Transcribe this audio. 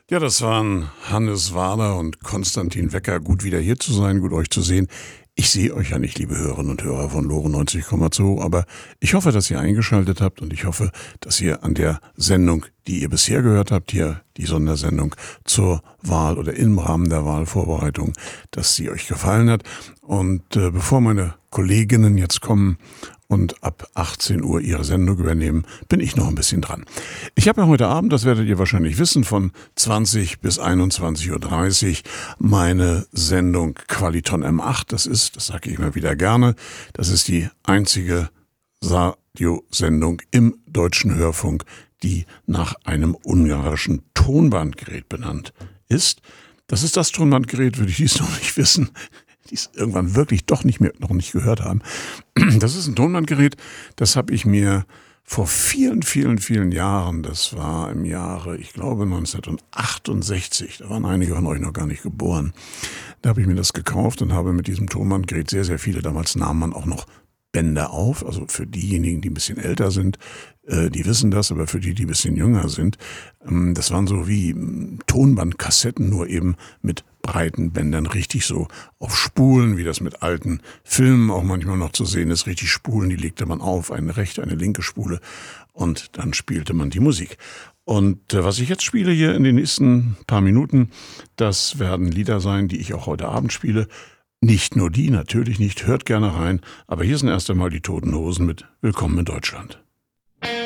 Ja, das waren Hannes Wader und Konstantin Wecker. Gut wieder hier zu sein, gut euch zu sehen. Ich sehe euch ja nicht, liebe Hörerinnen und Hörer von Lore 90,2, aber ich hoffe, dass ihr eingeschaltet habt und ich hoffe, dass ihr an der Sendung, die ihr bisher gehört habt, hier die Sondersendung zur Wahl oder im Rahmen der Wahlvorbereitung, dass sie euch gefallen hat. Und bevor meine Kolleginnen jetzt kommen und ab 18 Uhr ihre Sendung übernehmen, bin ich noch ein bisschen dran. Ich habe ja heute Abend, das werdet ihr wahrscheinlich wissen, von 20 bis 21.30 Uhr meine Sendung Qualiton M8. Das sage ich immer wieder gerne, das ist die einzige Radiosendung im deutschen Hörfunk, die nach einem ungarischen Tonbandgerät benannt ist. Das ist das Tonbandgerät, würde ich dies noch nicht wissen, die es irgendwann wirklich doch noch nicht gehört haben. Das ist ein Tonbandgerät, das habe ich mir vor vielen, vielen, vielen Jahren, das war im Jahre, ich glaube 1968, da waren einige von euch noch gar nicht geboren, da habe ich mir das gekauft und habe mit diesem Tonbandgerät sehr, sehr viele, damals nahm man auch noch Bänder auf, also für diejenigen, die ein bisschen älter sind, die wissen das, aber für die ein bisschen jünger sind, das waren so wie Tonbandkassetten, nur eben mit breiten Bändern, richtig so auf Spulen, wie das mit alten Filmen auch manchmal noch zu sehen ist, richtig Spulen, die legte man auf, eine rechte, eine linke Spule und dann spielte man die Musik. Und was ich jetzt spiele hier in den nächsten paar Minuten, das werden Lieder sein, die ich auch heute Abend spiele. Nicht nur die, natürlich nicht, hört gerne rein, aber hier sind erst einmal die Toten Hosen mit Willkommen in Deutschland.